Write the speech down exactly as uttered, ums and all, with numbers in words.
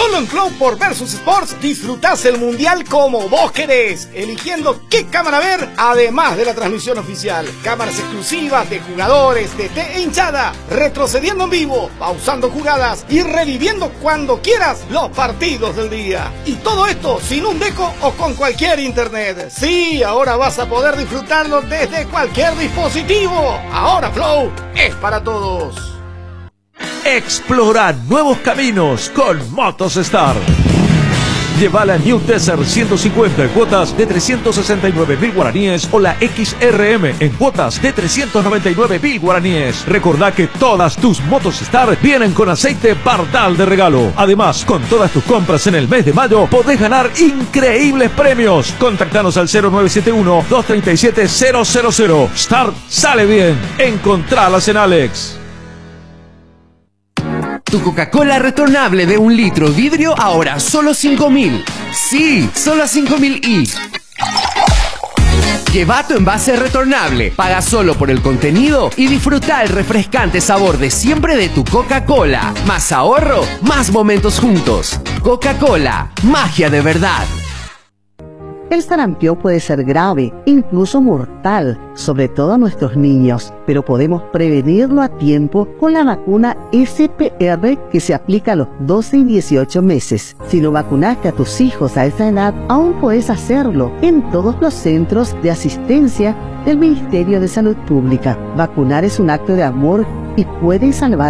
Solo en Flow por Versus Sports disfrutás el mundial como vos querés, eligiendo qué cámara ver, además de la transmisión oficial. Cámaras exclusivas de jugadores, D T e hinchada, retrocediendo en vivo, pausando jugadas y reviviendo cuando quieras los partidos del día. Y todo esto sin un deco o con cualquier internet. Sí, ahora vas a poder disfrutarlo desde cualquier dispositivo. Ahora Flow es para todos. Explora nuevos caminos con Motostar. Lleva la New Desert ciento cincuenta en cuotas de trescientos sesenta y nueve mil guaraníes o la X R M en cuotas de trescientos noventa y nueve mil guaraníes. Recordá que todas tus Motostar vienen con aceite Bardal de regalo. Además, con todas tus compras en el mes de mayo podés ganar increíbles premios. Contactanos al cero nueve siete uno, dos tres siete, cero cero cero. Start sale bien. Encontralas en Alex. Tu Coca-Cola retornable de un litro vidrio ahora solo cinco mil. Sí, solo cinco mil y... Lleva tu envase retornable, paga solo por el contenido y disfruta el refrescante sabor de siempre de tu Coca-Cola. Más ahorro, más momentos juntos. Coca-Cola, magia de verdad. El sarampión puede ser grave, incluso mortal, sobre todo a nuestros niños, pero podemos prevenirlo a tiempo con la vacuna S P R que se aplica a los doce y dieciocho meses. Si no vacunaste a tus hijos a esa edad, aún puedes hacerlo en todos los centros de asistencia del Ministerio de Salud Pública. Vacunar es un acto de amor y puede salvar